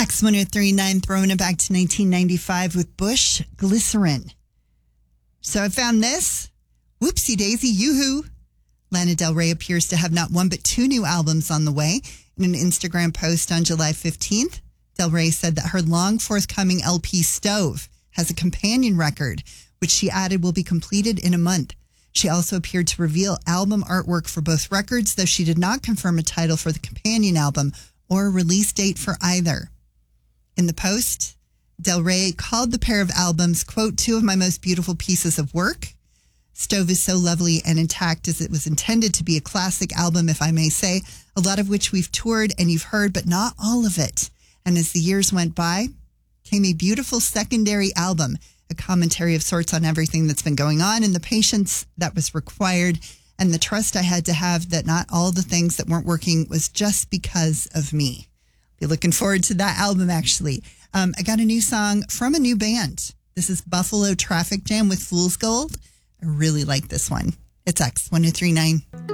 X1039 throwing it back to 1995 with Bush Glycerin. So I found this. Whoopsie daisy, yoo-hoo. Lana Del Rey appears to have not one but two new albums on the way. In an Instagram post on July 15th, Del Rey said that her long forthcoming LP Stove has a companion record, which she added will be completed in a month. She also appeared to reveal album artwork for both records, though she did not confirm a title for the companion album or a release date for either. In the post, Del Rey called the pair of albums, quote, two of my most beautiful pieces of work. Stove is so lovely and intact as it was intended to be a classic album, if I may say, a lot of which we've toured and you've heard, but not all of it. And as the years went by, came a beautiful secondary album, a commentary of sorts on everything that's been going on and the patience that was required and the trust I had to have that not all the things that weren't working was just because of me. Be looking forward to that album, actually. I got a new song from a new band. This is Buffalo Traffic Jam with Fool's Gold. I really like this one. It's X1039.